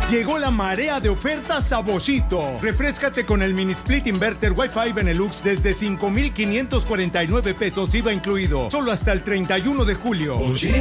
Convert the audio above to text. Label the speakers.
Speaker 1: Llegó la marea de ofertas a Boschito. Refréscate con el mini split inverter Wi-Fi Benelux desde 5,549 pesos IVA incluido. Solo hasta el 31 de julio.